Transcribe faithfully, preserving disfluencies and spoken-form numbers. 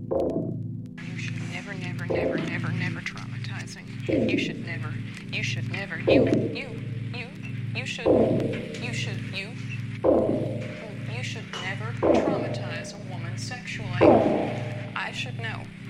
You should never, never, never, never, never traumatizing. You should never, you should never, you, you, you, you should, you should, you, you should never traumatize a woman sexually. I should know.